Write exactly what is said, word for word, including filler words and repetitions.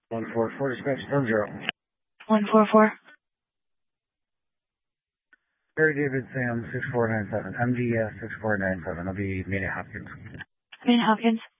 one four four, dispatch seven zero. one four four. Barry David Sam six four nine seven, M D S six four nine seven. I'll be meeting Hopkins. Meeting Hopkins.